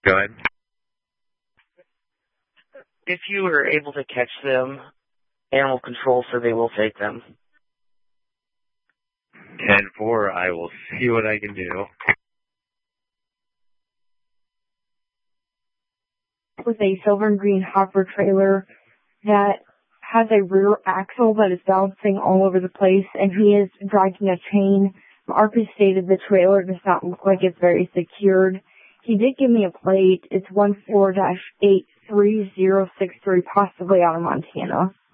Go ahead. If you were able to catch them, animal control said they will take them. 10-4, I will see what I can do. With a silver and green hopper trailer that has a rear axle that is bouncing all over the place, and he is dragging a chain. Marcus stated the trailer does not look like it's very secured. He did give me a plate. It's 14-83063, possibly out of Montana.